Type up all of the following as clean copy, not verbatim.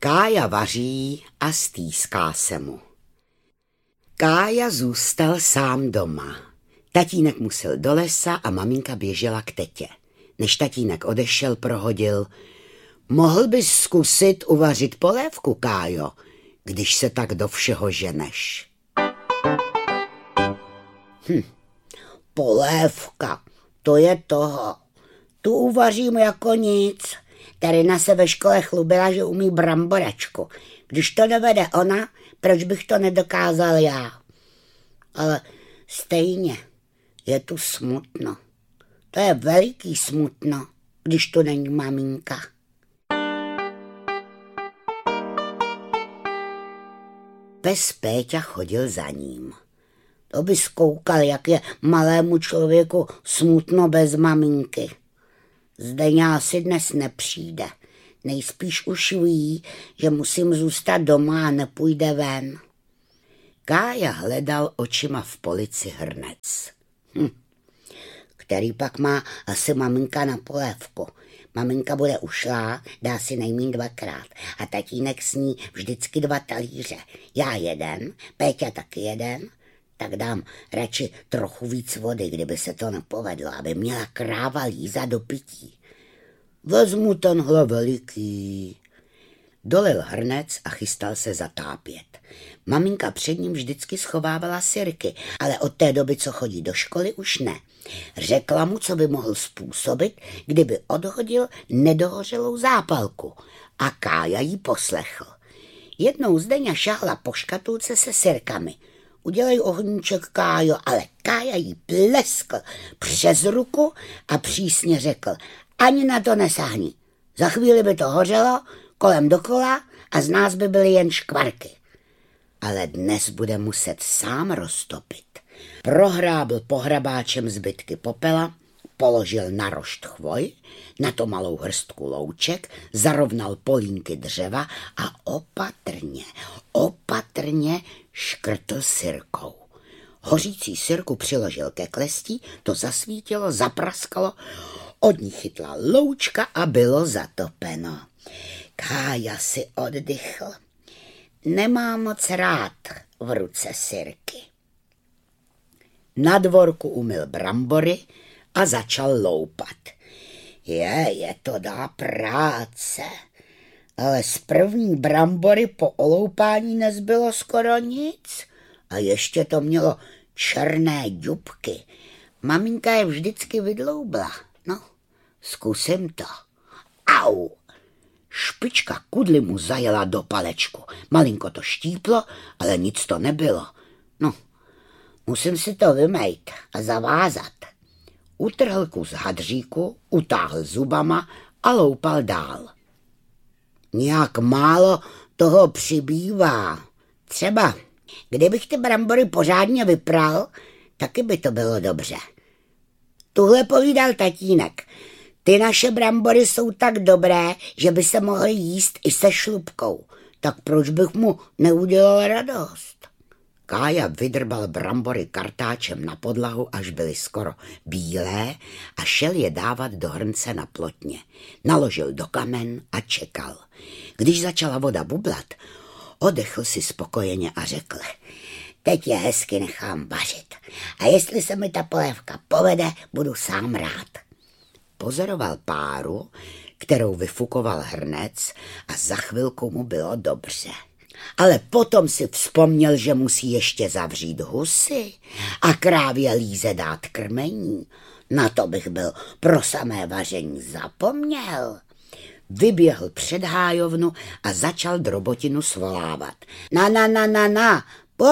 Kája vaří a stýská se mu. Kája zůstal sám doma. Tatínek musel do lesa a maminka běžela k tetě. Než tatínek odešel, prohodil: Mohl bys zkusit uvařit polévku, Kájo, když se tak do všeho ženeš. Polévka, to je toho. Tu uvařím jako nic. Terina se ve škole chlubila, že umí bramboračku. Když to dovede ona, proč bych to nedokázal já? Ale stejně je tu smutno. To je veliký smutno, když tu není maminka. Pes Péťa chodil za ním. To bys koukal, jak je malému člověku smutno bez maminky. Zdeňa asi dnes nepřijde. Nejspíš už ví, že musím zůstat doma a nepůjde ven. Kája hledal očima v polici hrnec. Který pak má asi maminka na polévku. Maminka bude ušlá, dá si nejmíň 2krát a tatínek sní vždycky 2 talíře. Já jeden, Péťa taky jeden, tak dám radši trochu víc vody, kdyby se to nepovedlo, aby měla kráva Líza do pití. Vezmu tenhle veliký. Dolil hrnec a chystal se zatápět. Maminka před ním vždycky schovávala sirky, ale od té doby, co chodí do školy, už ne. Řekla mu, co by mohl způsobit, kdyby odhodil nedohořelou zápalku, a Kája jí poslechl. Jednou Zdeňa šáhla po škatulce se sirkami. Udělej ohníček, Kájo, ale Kája jí pleskl přes ruku a přísně řekl: ani na to nesáhni. Za chvíli by to hořelo kolem dokola a z nás by byly jen škvarky. Ale dnes bude muset sám roztopit. Prohrábl pohrabáčem zbytky popela, položil na rošt chvoj, na to malou hrstku louček, zarovnal polínky dřeva a opatrně škrtl sirkou. Hořící sirku přiložil ke klestí, to zasvítilo, zapraskalo, od ní chytla loučka a bylo zatopeno. Kája si oddychl. Nemá moc rád v ruce sirky. Na dvorku umyl brambory a začal loupat. Je to dá práce, ale z první brambory po oloupání nezbylo skoro nic a ještě to mělo černé ďubky. Maminka je vždycky vydloubla. No, zkusím to. Au! Špička kudly mu zajela do palečku. Malinko to štíplo, ale nic to nebylo. No, musím si to vymejt a zavázat. Utrhl kus hadříku, utáhl zubama a loupal dál. Nějak málo toho přibývá. Třeba, kdybych ty brambory pořádně vypral, taky by to bylo dobře. Tuhle povídal tatínek. Ty naše brambory jsou tak dobré, že by se mohly jíst i se šlupkou. Tak proč bych mu neudělal radost? Kája vydrbal brambory kartáčem na podlahu, až byly skoro bílé, a šel je dávat do hrnce na plotně. Naložil do kamen a čekal. Když začala voda bublat, odechl si spokojeně a řekl: teď je hezky nechám vařit. A jestli se mi ta polévka povede, budu sám rád. Pozoroval páru, kterou vyfukoval hrnec, a za chvilku mu bylo dobře. Ale potom si vzpomněl, že musí ještě zavřít husy a krávě Líze dát krmení. Na to bych byl pro samé vaření zapomněl. Vyběhl před hájovnu a začal drobotinu svolávat. Na,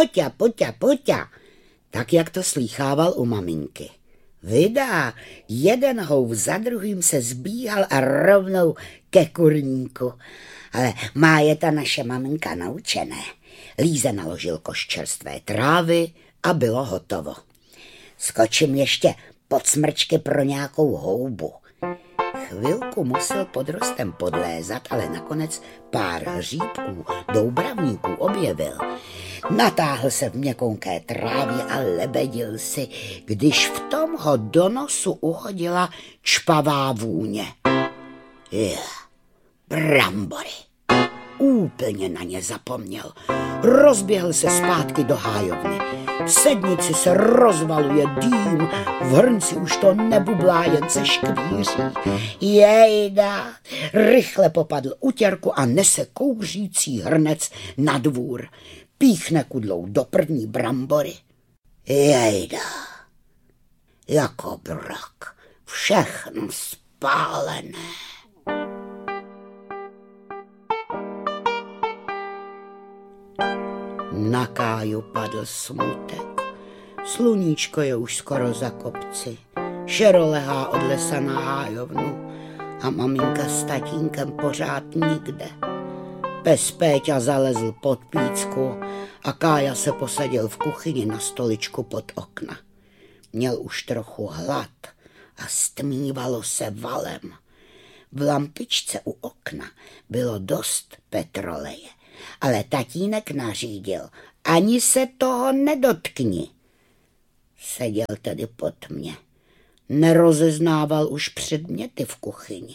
Poťa. Tak, jak to slýchával u maminky. Vydá, jeden houf za druhým se zbíhal a rovnou ke kurníku. Ale má je ta naše maminka naučené. Líza naložil koš čerstvé trávy a bylo hotovo. Skočím ještě pod smrčky pro nějakou houbu. Chvilku musel pod rostem podlézat, ale nakonec pár hříbků, doubravníků objevil. Natáhl se v měkonké trávě a lebedil si, když v tom ho do nosu uhodila čpavá vůně. Brambory. úplně na ně zapomněl. Rozběhl se zpátky do hájovny. V sednici se rozvaluje dým, v hrnci už to nebublá, jen se škvíří. Jejda, rychle popadl utěrku a nese kouřící hrnec na dvůr. Píchne kudlou do první brambory. Jejda, jako brak, všechno spálené. Na Káju padl smutek. Sluníčko je už skoro za kopci. Šero lehá od lesa na hájovnu a maminka s tatínkem pořád nikde. Pes Péťa zalezl pod pícku a Kája se posadil v kuchyni na stoličku pod okna. Měl už trochu hlad a stmívalo se valem. V lampičce u okna bylo dost petroleje, ale tatínek nařídil, ani se toho nedotkni. Seděl tedy pod mě. Nerozeznával už předměty v kuchyni.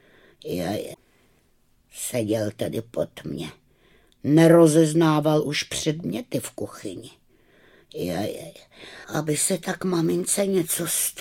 Seděl tedy pod mě. Nerozeznával už předměty v kuchyni. Aby se tak mamince něco stalo.